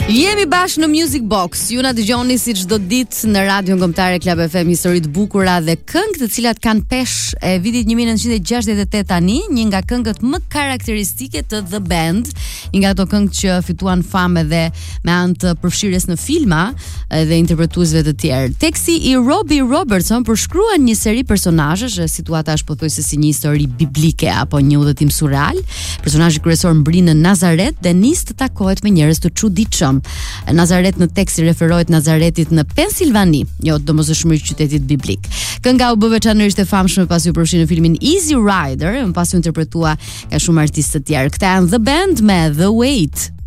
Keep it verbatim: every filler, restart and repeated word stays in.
Jemi bashkë në Music Box. Ju na dëgjoni si çdo ditë në Radion Kombëtare Club F M, histori të bukura dhe këngë të cilat kanë peshë e vitit nineteen sixty-eight tani, një nga këngët më karakteristike të The Band, një nga ato këngë që fituan famë edhe me anë të përfshirjes në filma dhe interpretuesve të tjerë. Teksti i Robbie Robertson përshkruan një seri personazhesh, situata është pothuajse si një histori biblike apo një udhëtim surreal. Personazhi kryesor mbri në Nazaret dhe nis të takohet me njerëz të çuditshëm. Nazaret në tekst referohet Nazaretit në Pensilvani, jo domosdoshmërisht qytetit biblik. Kënga u bë veçanërisht e famshme pasi u përfshi në filmin Easy Rider, më pas u interpretua nga shumë artistë të tjerë. Këta janë The Band me The Wait.